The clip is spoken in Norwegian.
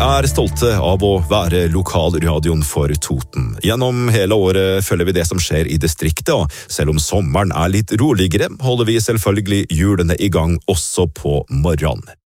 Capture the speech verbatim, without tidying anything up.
er stolte av å være lokalradioen for Toten. Gjennom hele året følger vi det som skjer i distriktet, og selv om sommeren er litt roligere, holder vi selvfølgelig hjulene i gang også på morgenen.